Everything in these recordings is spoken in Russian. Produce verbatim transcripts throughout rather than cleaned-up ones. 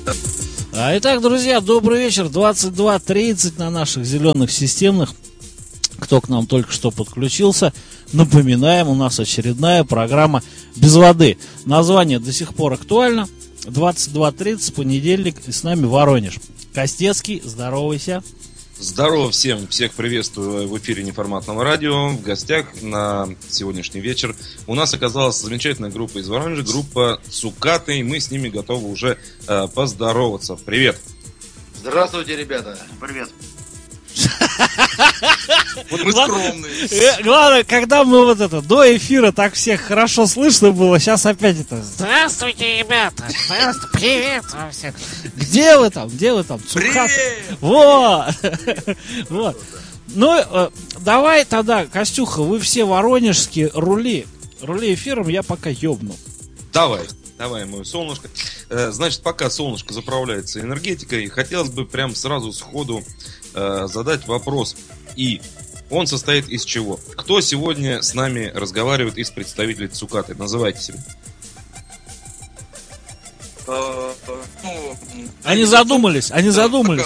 А, итак, друзья, добрый вечер. двадцать два тридцать на наших зеленых системных. Кто к нам только что подключился, напоминаем, у нас очередная программа «Без воды». Название до сих пор актуально. двадцать два тридцать, понедельник, и с нами Воронеж. Костецкий, здоровайся. Здорово всем, всех приветствую в эфире Неформатного радио. В гостях на сегодняшний вечер у нас оказалась замечательная группа из Воронежа, группа Цукаты, и мы с ними готовы уже э, поздороваться. Привет! Здравствуйте, ребята! Привет! Вот мы скромные. Главное, когда мы вот это, до эфира так всех хорошо слышно было, сейчас опять это: здравствуйте, ребята! Здравствуйте, привет вам всем! Где вы там? Где вы там? Цукаты. Вот! Вот. Ну, давай тогда, Костюха, вы все воронежские, рули. Рули эфиром, я пока ёбну. Давай. Давай, мое солнышко. Значит, пока солнышко заправляется энергетикой, хотелось бы прям сразу сходу э, задать вопрос. И он состоит из чего? Кто сегодня с нами разговаривает из представителей Цукаты? Называйте себя. Они задумались, они задумались.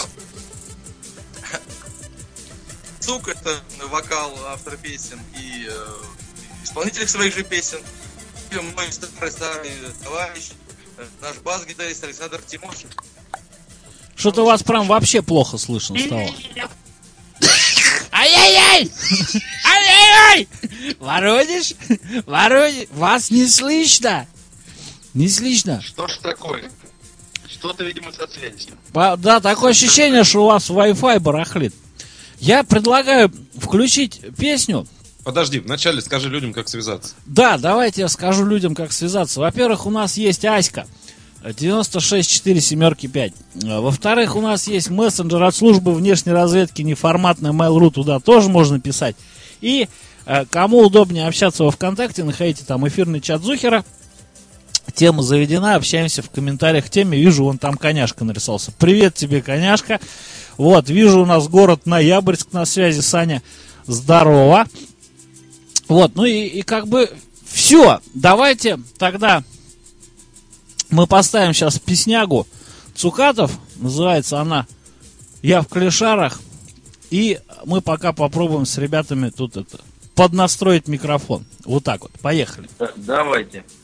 Цук — это вокал, автор песен и э, исполнитель своих же песен. Мой старый-старый товарищ, наш бас-гитарист Александр Тимошин. Что-то у вас прям вообще плохо слышно стало. Ай-яй-яй! Ай-яй-яй! Воронеж? Воронеж? Вас не слышно? Не слышно? Что ж такое? Что-то, видимо, со связью. Да, такое ощущение, что у вас Wi-Fi барахлит. Я предлагаю включить песню. Подожди, вначале скажи людям, как связаться. Да, давайте я скажу людям, как связаться. Во-первых, у нас есть Аська девяносто шесть четыре семерки пять. Во-вторых, у нас есть мессенджер от службы внешней разведки неформатная Mail.ru, туда тоже можно писать. И э, кому удобнее общаться во ВКонтакте, находите там эфирный чат Зухера. Тема заведена, общаемся в комментариях к теме. Вижу, вон там коняшка нарисовался. Привет тебе, коняшка. Вот, вижу, у нас город Ноябрьск на связи, Саня. Здорово. Вот, ну и, и как бы все. Давайте тогда мы поставим сейчас песнягу Цукатов. Называется она «Я в клешарах». И мы пока попробуем с ребятами тут это поднастроить микрофон. Вот так вот. Поехали. Давайте.